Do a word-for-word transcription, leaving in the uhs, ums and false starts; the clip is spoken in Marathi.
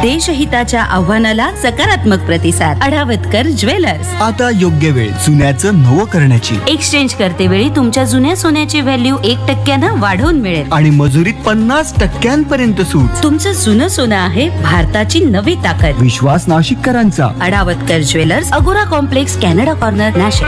देशहिताच्या आव्हानाला सकारात्मक प्रतिसाद. अडावतकर ज्वेलर्स. आता योग्य वेळ जुन्याचं नवं करण्याची. एक्सचेंज करते वेळी तुमच्या जुन्या सोन्याची व्हॅल्यू एक टक्क्यानं वाढवून मिळेल आणि मजुरीत पन्नास टक्क्यांपर्यंत सूट. तुमचं जुनं सोनं आहे भारताची नवी ताकद. विश्वास नाशिककरांचा. अडावतकर ज्वेलर्स, अगोरा कॉम्प्लेक्स, कॅनडा कॉर्नर, नाशिक.